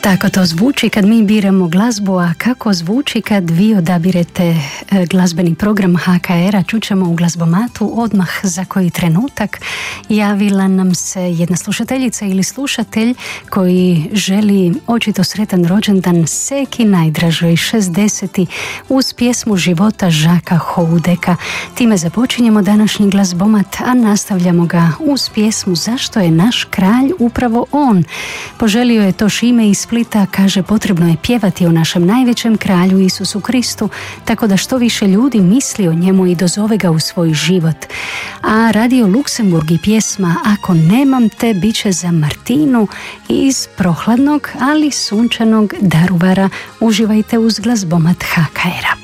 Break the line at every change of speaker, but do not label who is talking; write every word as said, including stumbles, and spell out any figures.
Tako to zvuči kad mi biramo glazbu, a kako zvuči kad vi odabirete glazbeni program H K R-a. Čućemo u glazbomatu odmah za koji trenutak. Javila nam se jedna slušateljica ili slušatelj koji želi očito sretan rođendan Seki najdražoj šezdeseti uz pjesmu Života Žaka Houdeka. Time započinjemo današnji glazbomat, a nastavljamo ga uz pjesmu Zašto je naš kralj upravo on. Poželio je to Šime iz Splita, kaže potrebno je pjevati o našem najvećem kralju Isusu Kristu, tako da što više ljudi misli o njemu i dozove ga u svoj život. A Radio Luksemburg i pjesma Ako nemam te bit će za Martinu iz prohladnog, ali sunčanog Daruvara. Uživajte uz glazbomat H K R-a.